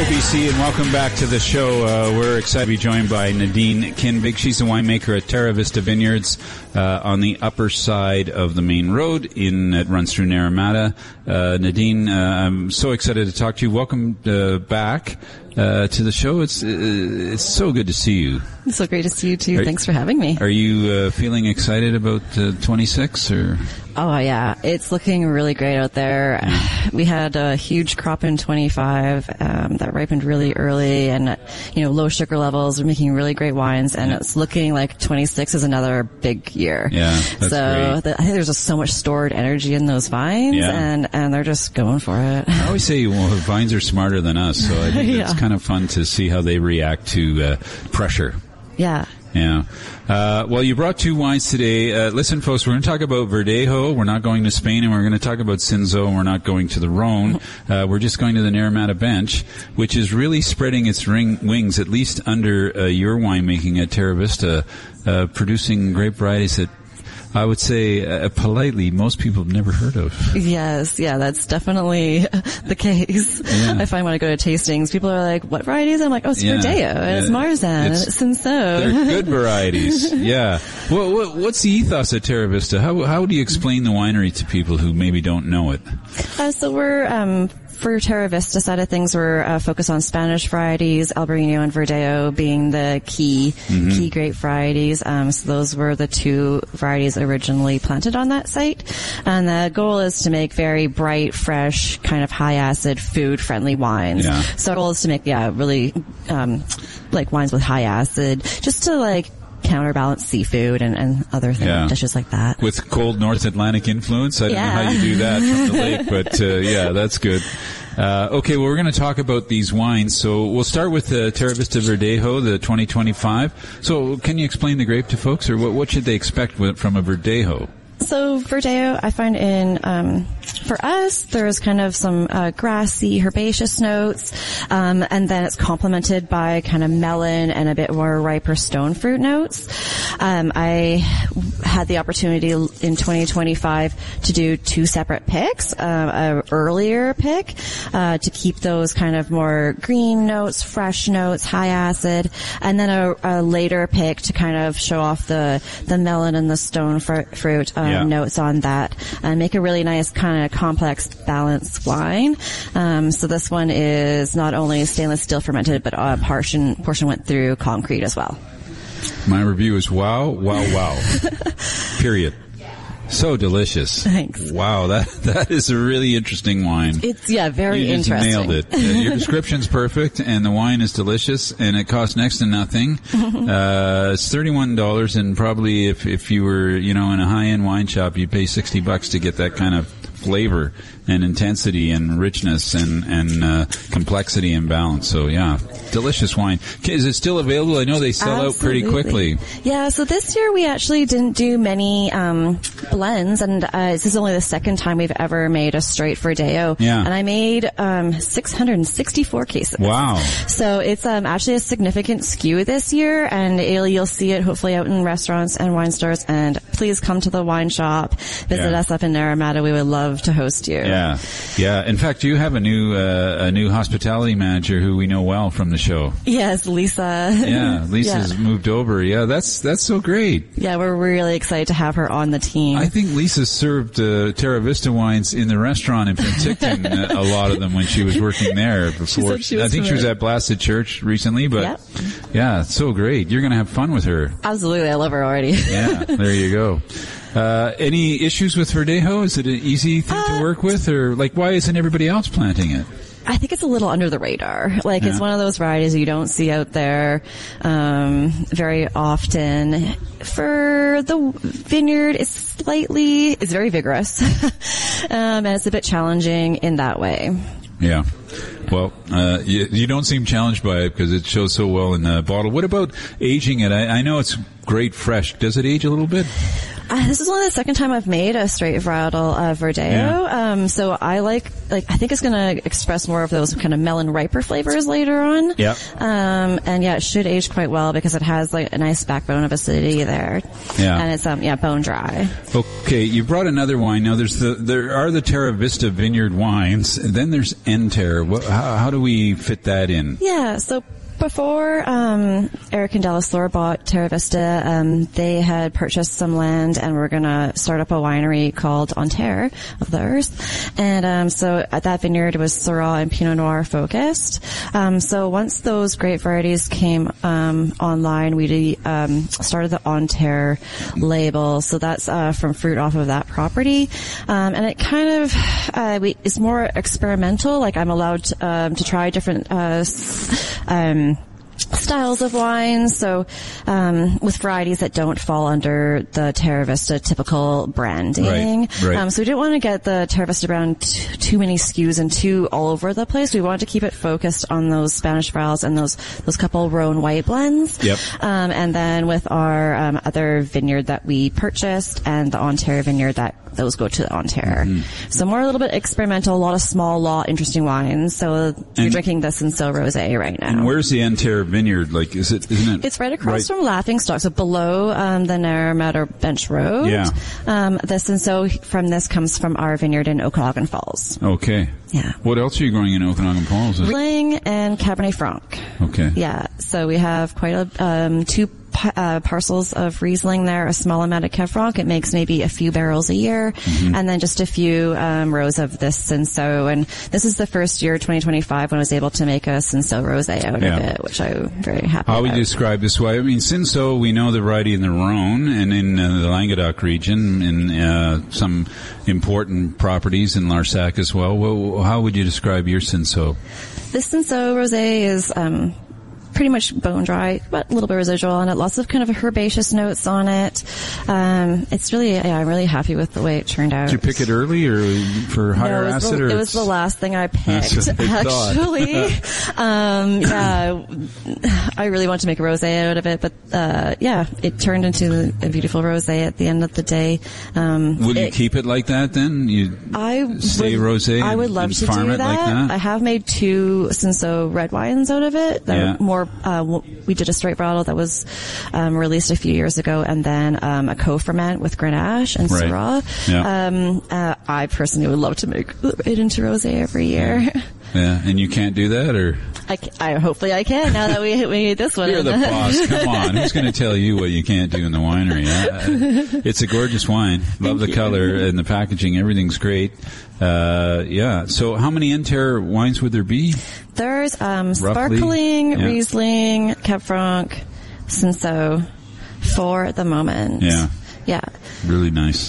BC, and welcome back to the show. We're excited to be joined by Nadine Kinvig. She's a winemaker at Terra Vista Vineyards on the upper side of the main road that runs through Naramata. Nadine, I'm so excited to talk to you. Welcome back to the show. It's so good to see you. It's so great to see you too. Thanks for having me. Are you feeling excited about 26 or? Oh yeah, it's looking really great out there. We had a huge crop in 25 that ripened really early, and low sugar levels. We're making really great wines, and it's looking like 26 is another big year. Yeah, that's great. I think there's just so much stored energy in those vines, and they're just going for it. I always say, well, vines are smarter than us, so I think it's kind of fun to see how they react to pressure. Yeah. Yeah. Well, you brought two wines today. Listen, folks, we're going to talk about Verdejo. We're not going to Spain, and we're going to talk about Cinsault, and we're not going to the Rhone. We're just going to the Naramata Bench, which is really spreading its wings, at least under your winemaking at Terra Vista, producing grape varieties that I would say, politely, most people have never heard of. Yes, yeah, that's definitely the case. Yeah. I find when I go to tastings, people are like, what varieties? I'm like, oh, it's Verdejo, and it's Marsanne, and it's Cinsault. They're good varieties, yeah. Well, what's the ethos at Terra Vista? How do you explain the winery to people who maybe don't know it? So we're, for Terra Vista side of things, we're focused on Spanish varieties, Albarino and Verdejo being the key grape varieties. So those were the two varieties originally planted on that site. And the goal is to make very bright, fresh, kind of high acid, food friendly wines. Yeah. So our goal is to make, really, like wines with high acid, just to counterbalance seafood and other things, dishes like that. With cold North Atlantic influence? I don't know how you do that from the lake, but that's good. Okay, well, we're going to talk about these wines. So we'll start with Terra Vista Verdejo, the 2025. So can you explain the grape to folks, or what should they expect from a Verdejo? So Verdejo, I find for us, there's kind of some grassy, herbaceous notes, and then it's complemented by kind of melon and a bit more riper stone fruit notes. I had the opportunity in 2025 to do two separate picks, a earlier pick to keep those kind of more green notes, fresh notes, high acid, and then a later pick to kind of show off the melon and the stone fruit notes on that, and make a really nice kind of complex balanced wine. So this one is not only stainless steel fermented, but a portion went through concrete as well. My review is wow, wow, wow. Period. So delicious. Thanks. Wow, that is a really interesting wine. It's, very you just interesting. Nailed it. Your description's perfect, and the wine is delicious, and it costs next to nothing. It's $31, and probably if you were, in a high-end wine shop, you'd pay $60 to get that kind of flavor and intensity and richness and complexity and balance. So delicious wine. Is it still available? I know they sell out pretty quickly. Yeah, so this year we actually didn't do many blends, and this is only the second time we've ever made a straight Verdejo. Yeah. And I made 664 cases. Wow. So it's actually a significant SKU this year, and you'll see it hopefully out in restaurants and wine stores. And please come to the wine shop, visit us up in Naramata. We would love to host you. Yeah. In fact, you have a new hospitality manager who we know well from the show. Yes, Lisa. Yeah, Lisa's moved over. Yeah, that's so great. Yeah, we're really excited to have her on the team. I think Lisa served Terra Vista wines in the restaurant in Penticton, a lot of them when she was working there before. I think she was at Blasted Church recently, but it's so great. You're going to have fun with her. Absolutely, I love her already. Yeah, there you go. Any issues with Verdejo? Is it an easy thing to work with, or why isn't everybody else planting it? I think it's a little under the radar. It's one of those varieties you don't see out there very often. For the vineyard, it's very vigorous, and it's a bit challenging in that way. Yeah. Well, you don't seem challenged by it because it shows so well in the bottle. What about aging it? I know it's great fresh. Does it age a little bit? This is only the second time I've made a straight varietal Verdeo. Yeah. So I I think it's going to express more of those kind of melon riper flavors later on. Yeah. And yeah, it should age quite well because it has like a nice backbone of acidity there. Yeah. And it's, bone dry. Okay. You brought another wine. Now there are the Terra Vista Vineyard wines, and then there's Enter. How do we fit that in? Yeah. So before Eric and Dallas Lore bought Terra Vista, they had purchased some land and were going to start up a winery called On Terre of the Earth. And so at that vineyard, it was Syrah and Pinot Noir focused. So once those grape varieties came online, we started the On Terre label. So that's from fruit off of that property. And it kind of it's more experimental. Like I'm allowed to try different styles of wines, so with varieties that don't fall under the Terra Vista typical branding. Right. So we didn't want to get the Terra Vista brand too many SKUs and too all over the place. We wanted to keep it focused on those Spanish varietals and those couple Rhone white blends. Yep. And then with our other vineyard that we purchased and the On Terre vineyard those go to the On Terre. Mm-hmm. So more a little bit experimental, a lot of small lot, interesting wines. So you're drinking the Cinsault Rosé right now. And where's the On Terre vineyard? Like, isn't it? It's right across from Laughingstock, so below the Narromede Bench Road. Yeah. The Cinsault from this comes from our vineyard in Okanagan Falls. Okay. Yeah. What else are you growing in Okanagan Falls? Riesling and Cabernet Franc. Okay. Yeah. So we have quite a two parcels of Riesling there, a small amount of Cab Franc. It makes maybe a few barrels a year, and then just a few rows of this Cinsault. And this is the first year, 2025, when I was able to make a Cinsault Rosé out of it, which I'm very happy How about. would you describe this wine? I mean, Cinsault, we know the variety in the Rhone and in the Languedoc region, in some important properties in Larsac as well. How would you describe your Cinsault? This Cinsault Rosé is pretty much bone dry, but a little bit residual on it. Lots of kind of herbaceous notes on it. It's really, I'm really happy with the way it turned out. Did you pick it early or for higher acid? It was the last thing I picked, actually. I really want to make a rosé out of it, but it turned into a beautiful rosé at the end of the day. Will you keep it like that then? Rosé? I would love to do that. I have made 2 Cinsault red wines out of it. That more. We did a straight varietal that was released a few years ago, and then a co-ferment with Grenache and Syrah. Yeah. I personally would love to make it into rosé every year. Yeah, and you can't do that, or? Hopefully I can, now that we made this one. You're the boss. Come on. Who's going to tell you what you can't do in the winery? It's a gorgeous wine. Love the color and the packaging. Everything's great. So how many Enter wines would there be? There's sparkling, Riesling, Cab Franc, Cinsault for the moment. Yeah. Really nice.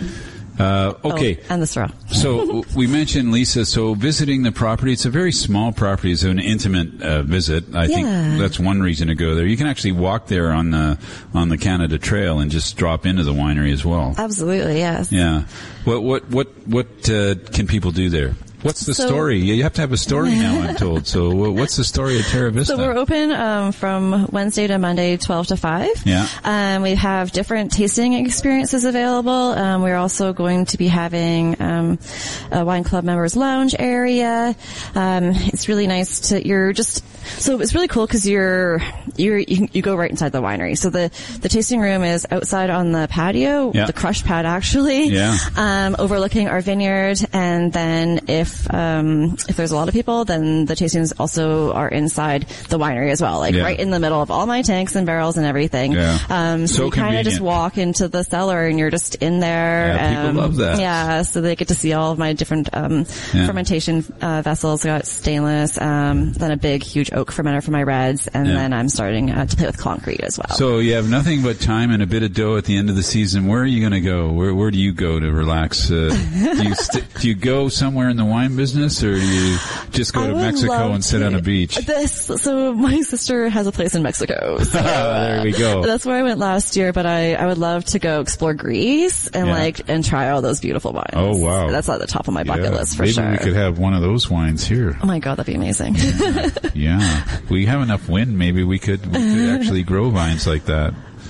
Okay. And the Syrah. So we mentioned, Lisa, so visiting the property, it's a very small property. It's an intimate visit. I think that's one reason to go there. You can actually walk there on the Canada Trail and just drop into the winery as well. Absolutely, yes. Yeah. What can people do there? What's the story? You have to have a story now, I'm told. So what's the story of Terra Vista? So we're open from Wednesday to Monday, 12 to 5. Yeah. We have different tasting experiences available. We're also going to be having a wine club members lounge area. It's really nice so it's really cool because you go right inside the winery. So the tasting room is outside on the patio, the crush pad actually, overlooking our vineyard. And then if there's a lot of people, then the tastings also are inside the winery as well, right in the middle of all my tanks and barrels and everything. Yeah. So you kind of just walk into the cellar and you're just in there. Yeah, people love that. Yeah, so they get to see all of my different fermentation vessels. I got stainless, then a big, huge oak fermenter for my reds, and then I'm starting to play with concrete as well. So you have nothing but time and a bit of dough at the end of the season. Where are you going to go? Where do you go to relax? Do you go somewhere in the wine business, or do you just go to Mexico and sit on a beach? So my sister has a place in Mexico. So, there we go. That's where I went last year, but I would love to go explore Greece and and try all those beautiful wines. Oh wow. That's at the top of my bucket list for sure. Maybe we could have one of those wines here. Oh my God, that'd be amazing. Yeah. We have enough wind, maybe we could actually grow vines like that.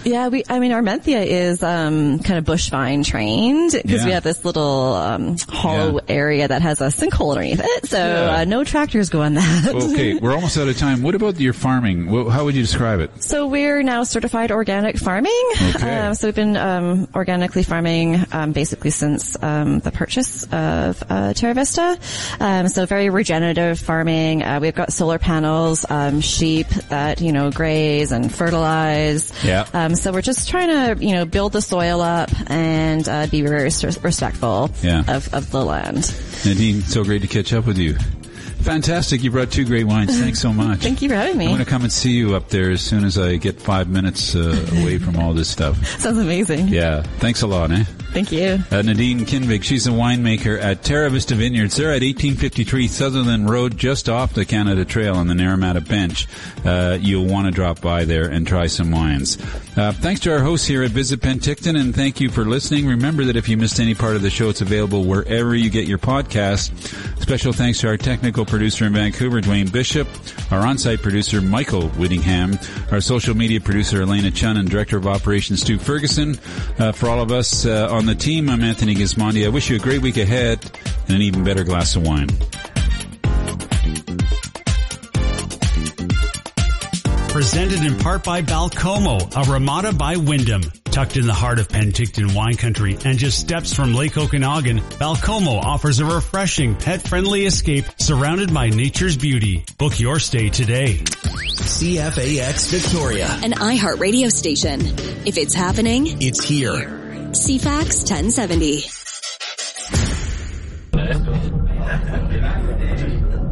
Yeah, our Menthia is kind of bush vine trained because we have this little hollow area that has a sinkhole underneath it. So no tractors go on that. Okay, we're almost out of time. What about your farming? How would you describe it? So we're now certified organic farming. Okay. So we've been organically farming basically since the purchase of Terra Vista. So very regenerative farming. We've got solar panels, sheep that graze and fertilize. Yeah. So we're just trying to build the soil up and be very respectful of the land. Nadine, so great to catch up with you. Fantastic. You brought 2 great wines. Thanks so much. Thank you for having me. I'm going to come and see you up there as soon as I get 5 minutes away from all this stuff. Sounds amazing. Yeah. Thanks a lot, Thank you. Nadine Kinvig, she's a winemaker at Terra Vista Vineyards. They're at 1853 Sutherland Road, just off the Canada Trail on the Naramata Bench. You'll want to drop by there and try some wines. Thanks to our hosts here at Visit Penticton, and thank you for listening. Remember that if you missed any part of the show, it's available wherever you get your podcast. Special thanks to our technical producer in Vancouver, Dwayne Bishop, our on-site producer, Michael Whittingham, our social media producer, Elena Chun, and Director of Operations, Stu Ferguson. For all of us on the team, I'm Anthony Gismondi. I wish you a great week ahead and an even better glass of wine. Presented in part by Balcomo, a Ramada by Wyndham. Tucked in the heart of Penticton wine country and just steps from Lake Okanagan, Balcomo offers a refreshing, pet-friendly escape surrounded by nature's beauty. Book your stay today. CFAX Victoria. An iHeart radio station. If it's happening, it's here. CFAX 1070.